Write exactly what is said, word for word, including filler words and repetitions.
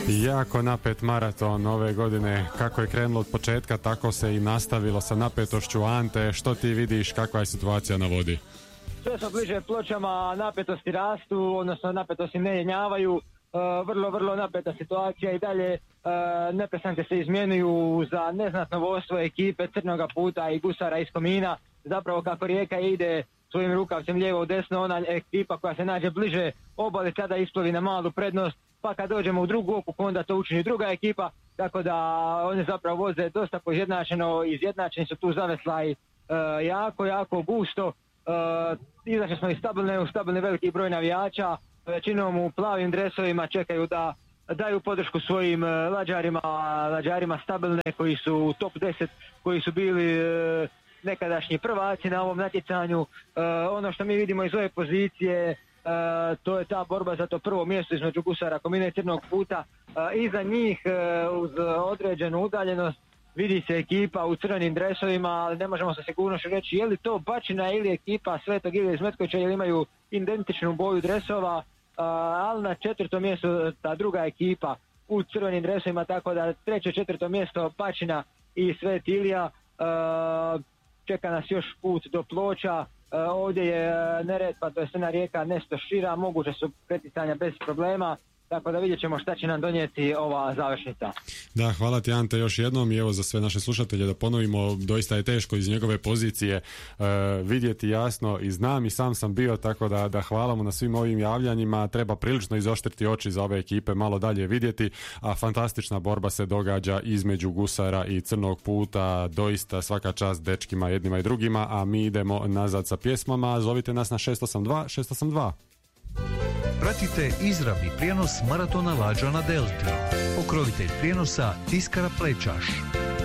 Jako napet maraton ove godine, kako je krenulo od početka, tako se i nastavilo sa napetošću. Ante, što ti vidiš, kakva je situacija na vodi? Sve smo bliže Pločama, napetosti rastu, odnosno napetosti ne jenjavaju, uh, vrlo, vrlo napeta situacija i dalje, uh, neprestanke se izmjenuju za neznatno vodstvo ekipe Crnoga puta i Gusara iz Komina. Zapravo kako Rijeka ide svojim rukavcem lijevo u desno, ona ekipa koja se nađe bliže obali sada isplovi na malu prednost, pa kad dođemo u drugu okup onda to učini druga ekipa, tako da oni zapravo voze dosta poizjednačeno, izjednačeni su tu zaveslaj uh, jako, jako gusto. Uh, izašli smo iz stabilne, u stabilni veliki broj navijača, većinom u plavim dresovima čekaju da daju podršku svojim uh, lađarima, lađarima stabilne koji su u top deset, koji su bili uh, nekadašnji prvaci na ovom natjecanju. Uh, ono što mi vidimo iz ove pozicije, uh, to je ta borba za to prvo mjesto između Gusara, Komina i Crnog puta. Uh, iza njih uh, uz određenu udaljenost vidi se ekipa u crvenim dresovima, ali ne možemo sa sigurnošću reći je li to Bačina ili ekipa Svetog Ilije iz Metkovića, jer imaju identičnu boju dresova, uh, ali na četvrtom mjestu ta druga ekipa u crvenim dresovima, tako da treće, četvrto mjesto Bačina i Sveti Ilija. Uh, čeka nas još put do Ploča, uh, ovdje je Neretva, to je Crna Rijeka, nešto šira, moguće su preticanja bez problema. Tako da vidjet ćemo šta će nam donijeti ova završnica. Da, hvala ti Ante još jednom i evo za sve naše slušatelje da ponovimo, doista je teško iz njegove pozicije uh, vidjeti jasno i znam i sam sam bio, tako da, da hvala mu na svim ovim javljanjima. Treba prilično izoštriti oči za ove ekipe, malo dalje vidjeti, a fantastična borba se događa između Gusara i Crnog puta, doista svaka čast dečkima jednima i drugima, a mi idemo nazad sa pjesmama. Zovite nas na šest osam dva šest osam dva. Pratite izravni prijenos maratona lađa na Delti. Pokrovitelj prijenosa Tiskara Plečaš.